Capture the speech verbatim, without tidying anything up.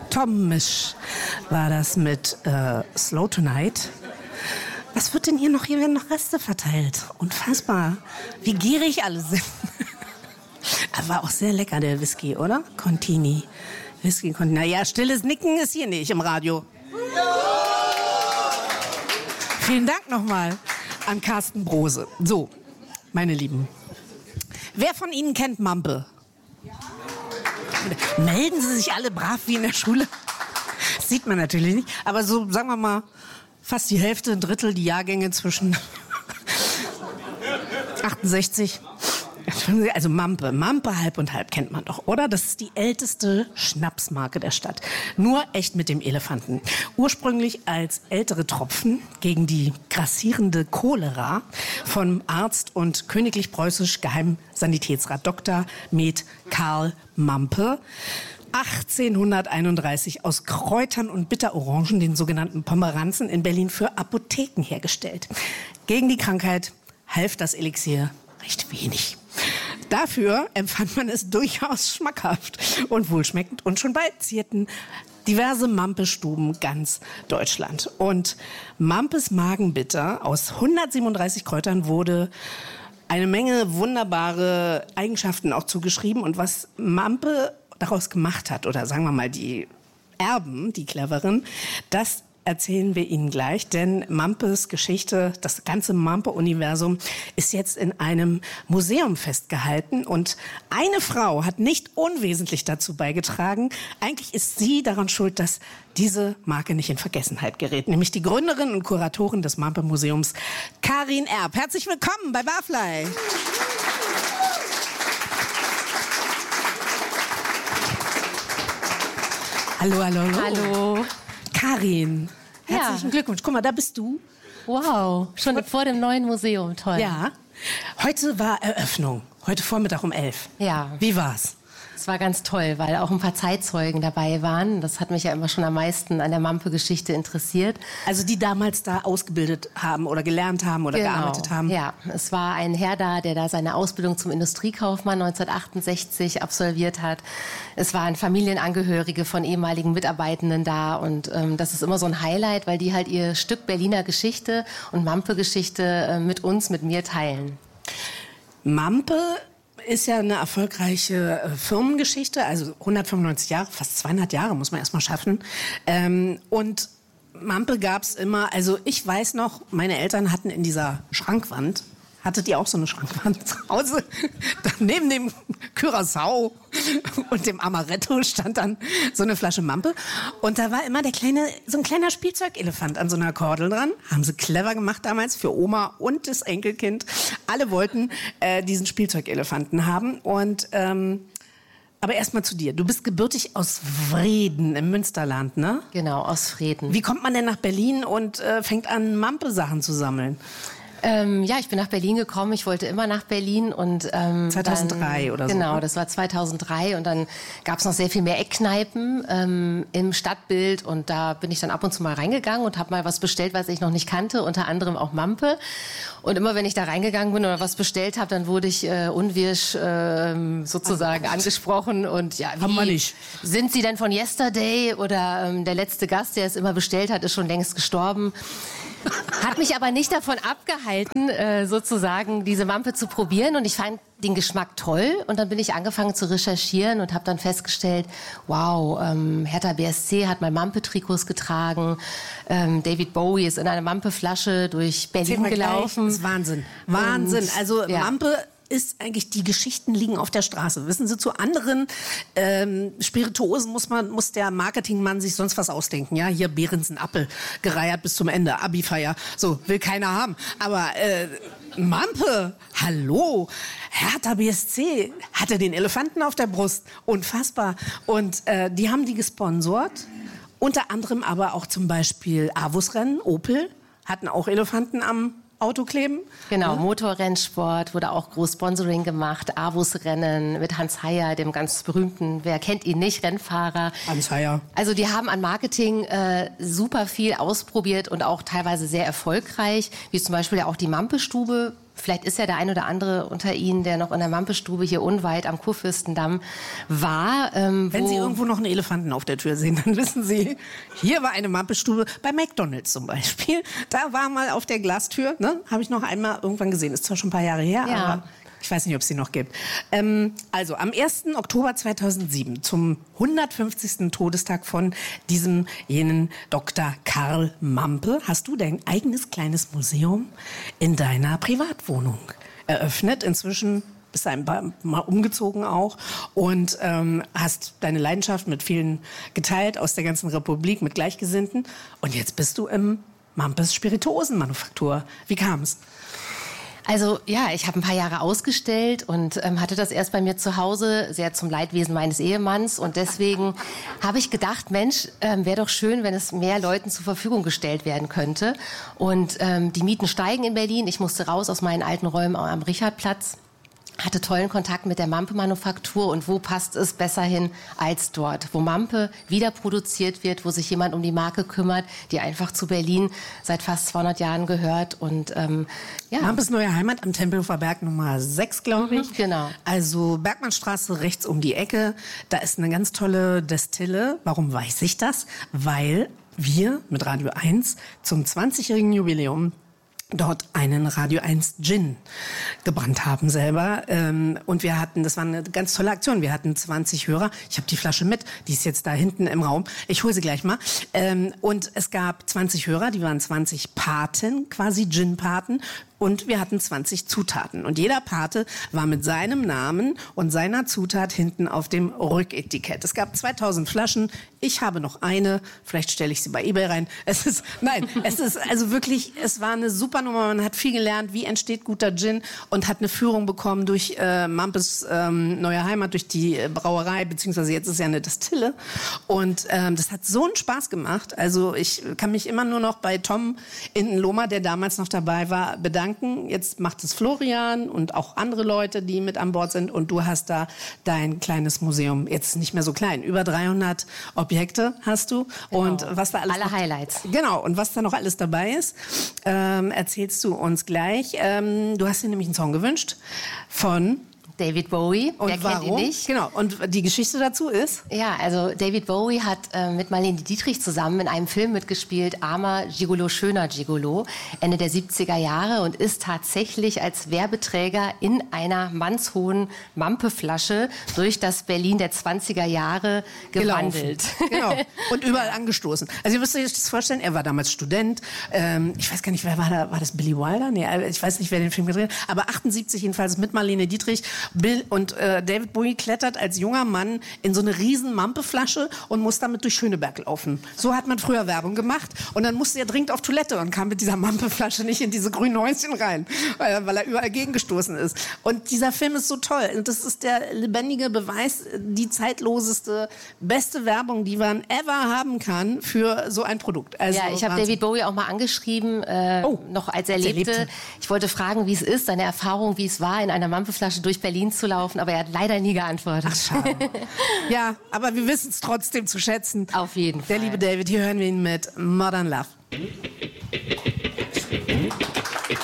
Tom Misch war das mit äh, Slow Tonight. Was wird denn hier noch? Hier werden noch Reste verteilt. Unfassbar, wie gierig alle sind. Aber war auch sehr lecker, der Whisky, oder? Contini. Whisky Contini. Naja, stilles Nicken ist hier nicht im Radio. Vielen Dank nochmal an Carsten Brose. So, meine Lieben. Wer von Ihnen kennt Mampe? Melden Sie sich alle brav wie in der Schule? Das sieht man natürlich nicht. Aber so, sagen wir mal, fast die Hälfte, ein Drittel, die Jahrgänge zwischen achtundsechzig. Also Mampe, Mampe halb und halb kennt man doch, oder? Das ist die älteste Schnapsmarke der Stadt. Nur echt mit dem Elefanten. Ursprünglich als ältere Tropfen gegen die grassierende Cholera vom Arzt und königlich preußisch Geheimsanitätsrat Doktor Med Karl Mampe. achtzehnhunderteinunddreißig aus Kräutern und Bitterorangen, den sogenannten Pomeranzen, in Berlin für Apotheken hergestellt. Gegen die Krankheit half das Elixier recht wenig. Dafür empfand man es durchaus schmackhaft und wohlschmeckend und schon bald zierten diverse Mampe-Stuben ganz Deutschland. Und Mampes Magenbitter aus hundertsiebenunddreißig Kräutern wurde eine Menge wunderbare Eigenschaften auch zugeschrieben. Und was Mampe daraus gemacht hat, oder sagen wir mal die Erben, die Cleveren, das erzählen wir Ihnen gleich, denn Mampes Geschichte, das ganze Mampe-Universum ist jetzt in einem Museum festgehalten und eine Frau hat nicht unwesentlich dazu beigetragen. Eigentlich ist sie daran schuld, dass diese Marke nicht in Vergessenheit gerät, nämlich die Gründerin und Kuratorin des Mampe-Museums, Karin Erb. Herzlich willkommen bei Barfly. Hallo, hallo, hallo. Hallo. Karin, herzlichen Ja. Glückwunsch. Guck mal, da bist du. Wow, schon vor dem neuen Museum, toll. Ja. Heute war Eröffnung. Heute Vormittag um elf. Ja. Wie war's? Es war ganz toll, weil auch ein paar Zeitzeugen dabei waren. Das hat mich ja immer schon am meisten an der Mampe-Geschichte interessiert. Also die damals da ausgebildet haben oder gelernt haben oder Genau. gearbeitet haben? Ja, es war ein Herr da, der da seine Ausbildung zum Industriekaufmann neunzehnhundertachtundsechzig absolviert hat. Es waren Familienangehörige von ehemaligen Mitarbeitenden da und ähm, das ist immer so ein Highlight, weil die halt ihr Stück Berliner Geschichte und Mampe-Geschichte äh, mit uns, mit mir teilen. Mampe ist ja eine erfolgreiche äh, Firmengeschichte, also hundertfünfundneunzig Jahre, fast zweihundert Jahre muss man erst mal schaffen. Ähm, und Mampe gab's immer, also ich weiß noch, meine Eltern hatten in dieser Schrankwand, hattet ihr auch so eine Schrankwand zu Hause? Neben dem Curaçao und dem Amaretto stand dann so eine Flasche Mampe. Und da war immer der kleine, so ein kleiner Spielzeugelefant an so einer Kordel dran. Haben sie clever gemacht damals für Oma und das Enkelkind. Alle wollten äh, diesen Spielzeugelefanten haben. Und ähm, aber erstmal zu dir. Du bist gebürtig aus Vreden im Münsterland, ne? Genau, aus Vreden. Wie kommt man denn nach Berlin und äh, fängt an, Mampe-Sachen zu sammeln? Ähm, ja, ich bin nach Berlin gekommen. Ich wollte immer nach Berlin und ähm, zweitausenddrei dann, oder so. Genau, das war zweitausenddrei und dann gab es noch sehr viel mehr Eckkneipen ähm, im Stadtbild und da bin ich dann ab und zu mal reingegangen und habe mal was bestellt, was ich noch nicht kannte, unter anderem auch Mampe. Und immer wenn ich da reingegangen bin oder was bestellt habe, dann wurde ich äh, unwirsch äh, sozusagen oh angesprochen und ja, wie Haben wir nicht. Sind Sie denn von Yesterday oder ähm, der letzte Gast, der es immer bestellt hat, ist schon längst gestorben. Hat mich aber nicht davon abgehalten, äh, sozusagen diese Mampe zu probieren und ich fand den Geschmack toll und dann bin ich angefangen zu recherchieren und habe dann festgestellt, wow, ähm, Hertha B S C hat mal Mampe-Trikots getragen, ähm, David Bowie ist in einer Mampe-Flasche durch Berlin gelaufen. Das ist Wahnsinn, Wahnsinn. Und, also ja. Mampe ist eigentlich, die Geschichten liegen auf der Straße. Wissen Sie, zu anderen ähm, Spirituosen muss man, muss der Marketingmann sich sonst was ausdenken. Ja, hier Behrensen Appel, gereiert bis zum Ende, Abi-Feier. So, will keiner haben. Aber äh, Mampe, hallo, Hertha B S C hatte den Elefanten auf der Brust. Unfassbar. Und äh, die haben die gesponsort. Unter anderem aber auch zum Beispiel Avus-Rennen, Opel, hatten auch Elefanten am Auto kleben. Genau, ja. Motorrennsport wurde auch groß Sponsoring gemacht, Avus-Rennen mit Hans Heyer, dem ganz berühmten, wer kennt ihn nicht, Rennfahrer. Hans Heyer. Also die haben an Marketing äh, super viel ausprobiert und auch teilweise sehr erfolgreich, wie zum Beispiel ja auch die Mampe-Stube vielleicht ist ja der ein oder andere unter Ihnen, der noch in der Mampestube hier unweit am Kurfürstendamm war. Ähm, Wenn Sie irgendwo noch einen Elefanten auf der Tür sehen, dann wissen Sie, hier war eine Mampestube, bei McDonald's zum Beispiel. Da war mal auf der Glastür, ne, habe ich noch einmal irgendwann gesehen, ist zwar schon ein paar Jahre her, ja. aber ich weiß nicht, ob es sie noch gibt. Ähm, also am ersten Oktober zweitausendsieben, zum hundertfünfzigsten Todestag von diesem jenen Doktor Karl Mampe, hast du dein eigenes kleines Museum in deiner Privatwohnung eröffnet. Inzwischen bist du ein paar Mal umgezogen auch und ähm, hast deine Leidenschaft mit vielen geteilt aus der ganzen Republik, mit Gleichgesinnten. Und jetzt bist du im Mampes Spirituosenmanufaktur. Wie kam es? Also ja, ich habe ein paar Jahre ausgestellt und ähm, hatte das erst bei mir zu Hause, sehr zum Leidwesen meines Ehemanns. Und deswegen habe ich gedacht, Mensch, ähm, wäre doch schön, wenn es mehr Leuten zur Verfügung gestellt werden könnte. Und ähm, die Mieten steigen in Berlin. Ich musste raus aus meinen alten Räumen am Richardplatz. Hatte tollen Kontakt mit der Mampe-Manufaktur und wo passt es besser hin als dort, wo Mampe wieder produziert wird, wo sich jemand um die Marke kümmert, die einfach zu Berlin seit fast zweihundert Jahren gehört. Und ähm, ja. Mampes neue Heimat am Tempelhofer Berg Nummer sechs, glaube ich. Mhm, genau. Also Bergmannstraße rechts um die Ecke. Da ist eine ganz tolle Destille. Warum weiß ich das? Weil wir mit Radio eins zum zwanzigjährigen Jubiläum dort einen Radio eins Gin gebrannt haben selber. Und wir hatten, das war eine ganz tolle Aktion, wir hatten zwanzig Hörer. Ich habe die Flasche mit, die ist jetzt da hinten im Raum. Ich hole sie gleich mal. Und es gab zwanzig Hörer, die waren zwanzig Paten, quasi Gin-Paten. Und wir hatten zwanzig Zutaten. Und jeder Pate war mit seinem Namen und seiner Zutat hinten auf dem Rücketikett. Es gab zweitausend Flaschen. Ich habe noch eine. Vielleicht stelle ich sie bei eBay rein. Es ist, nein, es ist also wirklich, es war eine super Nummer. Man hat viel gelernt, wie entsteht guter Gin und hat eine Führung bekommen durch äh, Mampes ähm, neue Heimat, durch die äh, Brauerei, beziehungsweise jetzt ist ja eine Destille. Und ähm, das hat so einen Spaß gemacht. Also ich kann mich immer nur noch bei Tom Indenlohmer, der damals noch dabei war, bedanken. Jetzt macht es Florian und auch andere Leute, die mit an Bord sind. Und du hast da dein kleines Museum, jetzt nicht mehr so klein, über dreihundert Objekte hast du. Genau. Und was da alles Alle noch, Highlights. Genau, und was da noch alles dabei ist, ähm, erzählst du uns gleich. Ähm, du hast dir nämlich einen Song gewünscht von David Bowie, und wer warum? kennt ihn nicht? Genau, und die Geschichte dazu ist? Ja, also David Bowie hat äh, mit Marlene Dietrich zusammen in einem Film mitgespielt, Armer Gigolo, schöner Gigolo, Ende der siebziger Jahre und ist tatsächlich als Werbeträger in einer mannshohen Mampeflasche durch das Berlin der zwanziger Jahre gewandelt. Genau, und überall angestoßen. Also ihr müsst euch das vorstellen, er war damals Student, ähm, ich weiß gar nicht, wer war da, war das Billy Wilder? Nee, ich weiß nicht, wer den Film gedreht hat, aber achtundsiebzig jedenfalls mit Marlene Dietrich. Bill und äh, David Bowie klettert als junger Mann in so eine riesen Mampeflasche und muss damit durch Schöneberg laufen. So hat man früher Werbung gemacht und dann musste er dringend auf Toilette und kam mit dieser Mampeflasche nicht in diese grünen Häuschen rein, weil, weil er überall gegengestoßen ist. Und dieser Film ist so toll und das ist der lebendige Beweis, die zeitloseste, beste Werbung, die man ever haben kann für so ein Produkt. Also, ja, ich habe David Bowie auch mal angeschrieben, äh, oh, noch als er lebte. lebte. Ich wollte fragen, wie es ist, seine Erfahrung, wie es war, in einer Mampeflasche durch Berlin zu laufen, aber er hat leider nie geantwortet. Ach, schade. Ja, aber wir wissen es trotzdem zu schätzen. Auf jeden Fall. Der liebe David, hier hören wir ihn mit Modern Love.